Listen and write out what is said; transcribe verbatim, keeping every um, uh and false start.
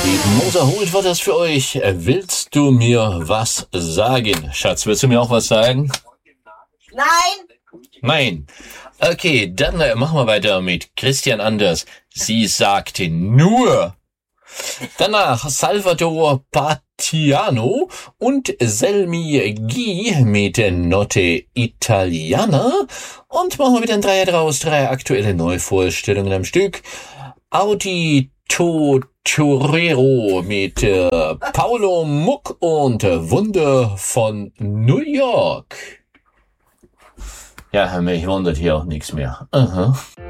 Beten. Moser holt war das für euch. Willst du mir was sagen? Schatz, willst du mir auch was sagen? Nein. Nein. Okay, dann äh, machen wir weiter mit Christian Anders. Sie sagte nur. Danach Salvatore Patiano und Selmi G mit Notte Italiana. Und machen wir wieder ein Dreier draus. Drei aktuelle Neuvorstellungen am Stück. Audito Torero mit äh, Paolo Muck und äh, Wunder von New York. Ja, mich wundert hier auch nichts mehr. Aha.